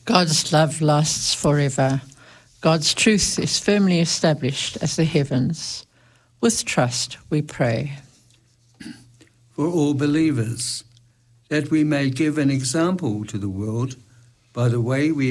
God's love lasts forever. God's truth is firmly established as the heavens. With trust we pray. For all believers, that we may give an example to the world by the way we